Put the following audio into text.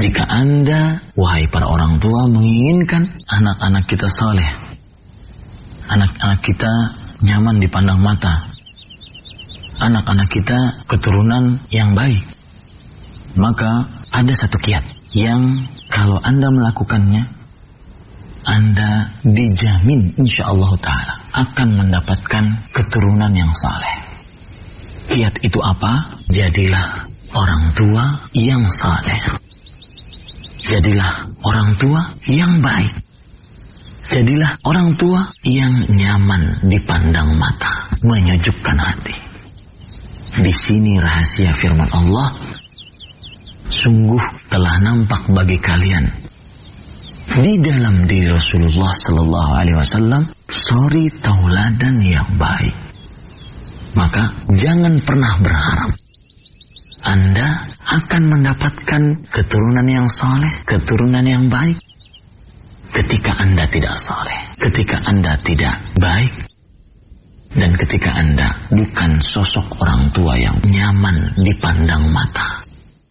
Jika Anda, wahai para orang tua, menginginkan anak-anak kita saleh, anak-anak kita nyaman dipandang mata, anak-anak kita keturunan yang baik, maka ada satu kiat yang kalau Anda melakukannya, Anda dijamin insyaallah ta'ala akan mendapatkan keturunan yang saleh. Kiat itu apa? Jadilah orang tua yang saleh. Jadilah orang tua yang baik. Jadilah orang tua yang nyaman dipandang mata, menyejukkan hati. Di sini rahasia firman Allah, sungguh telah nampak bagi kalian di dalam diri Rasulullah Sallallahu Alaihi Wasallam suri tauladan yang baik. Maka jangan pernah berharap Anda akan mendapatkan keturunan yang saleh, keturunan yang baik ketika Anda tidak saleh, ketika Anda tidak baik, dan ketika Anda bukan sosok orang tua yang nyaman dipandang mata.